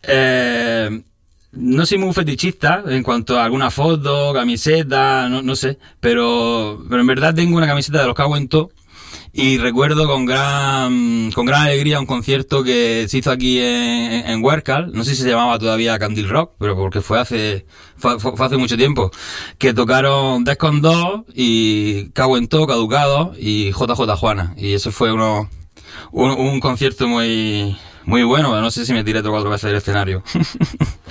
No soy muy fetichista en cuanto a alguna foto, camiseta, no sé, pero en verdad tengo una camiseta de los Cago en To y recuerdo con gran alegría un concierto que se hizo aquí en Huércal, no sé si se llamaba todavía Candil Rock, pero porque fue hace mucho tiempo, que tocaron Defcon 2 y Cago en To, Caducado y JJ Juana, y eso fue un concierto muy bueno, no sé si me tiré 3 o 4 veces del escenario.